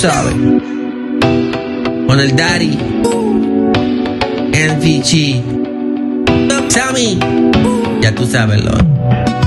sabes. Con el Daddy, NVG, Sammy, ya tú sabes, Lord.